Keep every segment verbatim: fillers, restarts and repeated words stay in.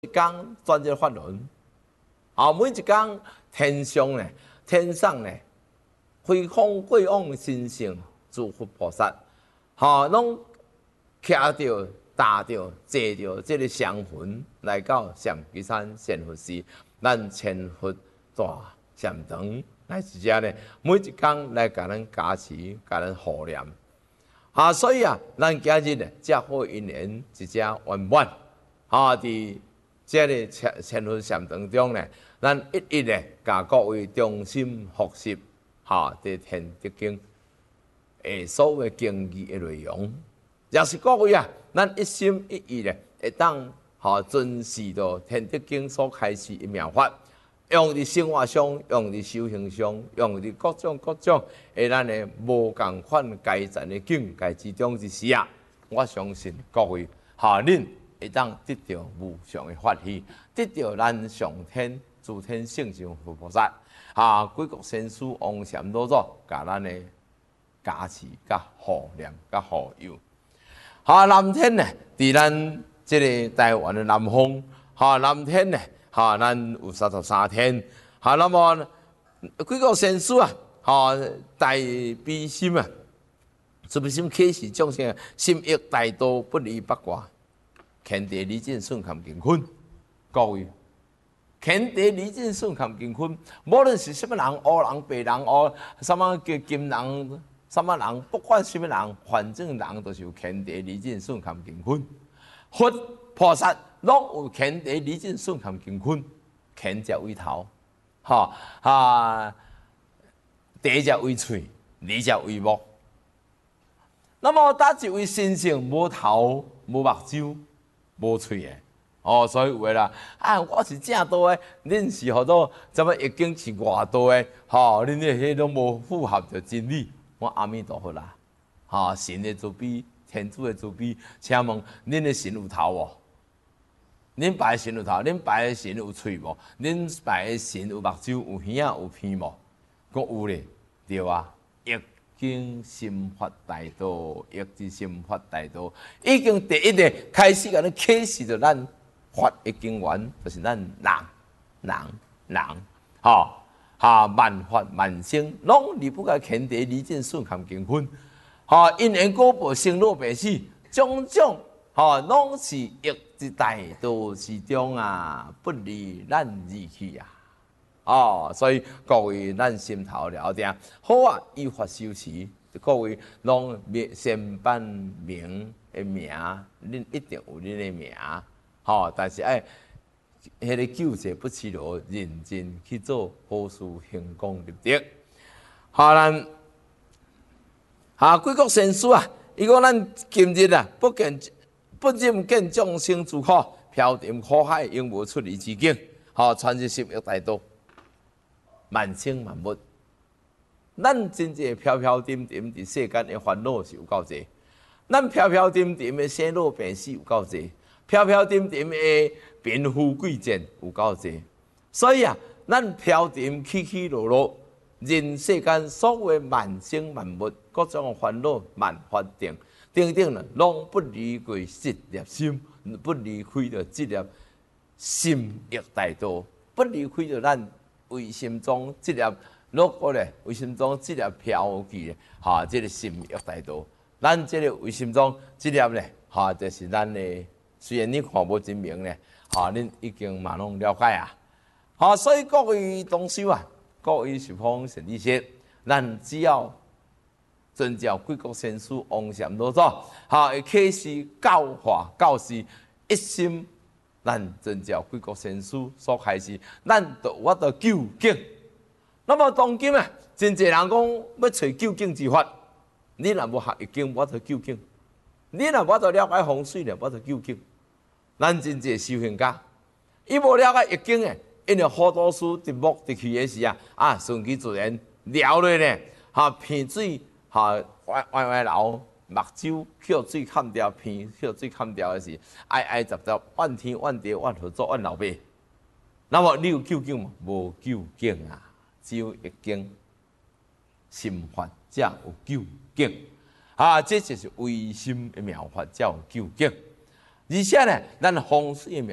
一天转这法轮，啊，每一天天上呢，天上呢，飞空过往神圣诸佛菩萨，哈，拢徛着、踏着、坐着这个香魂来到上基山仙佛寺，咱千佛大禅堂来是遮呢，每一天来甲咱加持、甲咱护念。啊，所以啊，咱今日呢，遮好因缘一只圆满。啊，伫这个千千佛禅堂中呢，咱一一呢，甲各位衷心学习，哈，这天德经诶，所有经义的内容，也是各位啊，咱一心一意呢，会当哈遵循着天德经所开示的妙法。用伫生活上，用伫修行上，用伫各种各种诶，咱诶无共款阶层诶境界之中之时啊，我相信各位哈，恁会当得到无上诶法喜，得到咱上天诸天圣上佛菩萨啊，几国仙师王禅老祖，甲咱诶加持、甲护念、甲护佑。哈，南天呢，伫咱即个台湾诶南方，哈，南天呢。哈，咱有三十三天，哈，那么几个仙师啊，哈，大悲心啊，慈悲心启示众生，心益大道不离八卦，乾地离尽顺堪乾坤，各位，乾地离尽顺堪乾坤，无论是什么人，黑人、白人、黑什么叫金人，什么人，不管什么人，反正人都是有乾地离尽顺堪乾坤，佛菩萨。拢有乾地离尽顺堪乾坤，乾者为头，哈啊，地者为喙，离者为目。那么，搭一位神圣无头、无目睭、无喙的，哦，所以有诶啦，啊，我是正道诶，恁是好多怎么易经是外道诶，吼，恁诶迄拢无符合着真理。我阿弥陀佛啦，哈，神诶慈悲，天主诶慈悲，请问恁诶神有头无？恁拜神有头，恁拜神有喙无？恁拜神有目睭、有耳仔、有鼻无？阁有咧，对啊！易经心法大道，易之心法大道，已经第一个开始甲咱启示着咱法的经源，就是咱人、人、人，吼、哈万法万生，拢离不开乾地离尽顺堪乾坤，吼因缘果报生老病死，种种。吼，拢是易之大道之中啊，不离咱而去啊！哦，所以各位咱心头了定好啊，依法修持，各位拢先办名的名，恁一定有恁的名。吼、哦，但是爱迄个救世不辞劳，认真去做好事，行功立德。好，咱啊，贵国仙师啊，伊讲咱今日啊，不见。不忍见众生之苦，飘沉苦海，永无出离之境。吼，传入心欲大道，万生万物。咱真正飘飘点点伫世间的烦恼是有够济，咱飘飘点点的生老病死有够济，飘飘点点的贫富贵贱有够济。所以啊，咱飘点起起落落，人世间所有的万生万物，各种烦恼万法定。等等呢，拢不离开这粒心，不离开着这粒心欲大道，不离开着咱为心中这粒如果咧，为心中这粒飘去咧，哈，这个心欲大道，咱这个为心中这粒咧，哈，就是咱的。虽然你看无真明咧，哈，恁已经嘛拢了解啊，好，所以各位同修啊，各位是方神理些，咱只要。遵照贵国仙师王禅老祖，哈，启示教化教示，一心，咱遵照贵国仙师所开示，咱就我着究竟。那么当今啊，真侪人讲要找究竟之法，你若无学易经，我着究竟；你若无着了解风水咧，我着究竟。咱真侪修行家，伊无了解易经诶，因为好多书伫木伫去诶时啊，啊顺其自然了落呢，哈偏水。哈，歪歪歪流，目睭捡水看掉，鼻捡水看掉的是挨挨杂杂，怨天怨地怨合作怨老爸。那么你有究竟吗？无究竟啊，只有易经心法才有究竟。啊，这就是唯心的妙法才有究竟。而且呢，咱风水的妙法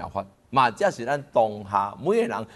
嘛，这是咱当下每个人